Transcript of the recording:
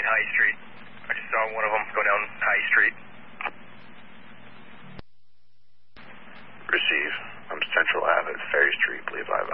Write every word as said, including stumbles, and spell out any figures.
High Street. I just saw one of them go down High Street. Receive. I'm Central Ave at Ferry Street. Believe I have